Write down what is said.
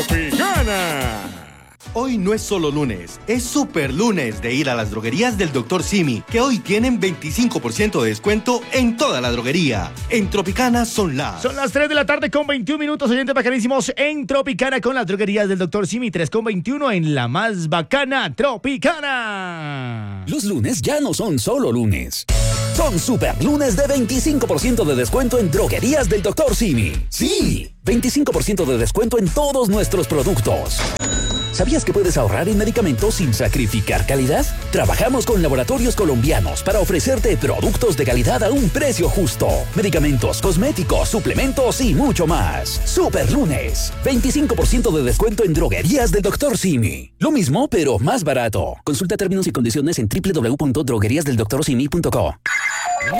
Tropicana. Hoy no es solo lunes, es super lunes de ir a las droguerías del Dr. Simi, que hoy tienen 25% de descuento en toda la droguería. En Tropicana son las 3 de la tarde con 21 minutos, oyentes bacanísimos, en Tropicana con las droguerías del Dr. Simi, 3 con 21 en la más bacana Tropicana. Los lunes ya no son solo lunes. Son super lunes de 25% de descuento en droguerías del Dr. Simi. Sí, 25% de descuento en todos nuestros productos. ¿Sabías que puedes ahorrar en medicamentos sin sacrificar calidad? Trabajamos con laboratorios colombianos para ofrecerte productos de calidad a un precio justo. Medicamentos, cosméticos, suplementos y mucho más. Super lunes, 25% de descuento en droguerías del Dr. Simi. Lo mismo, pero más barato. Consulta términos y condiciones en www.drogueriasdeldoctorsimi.co.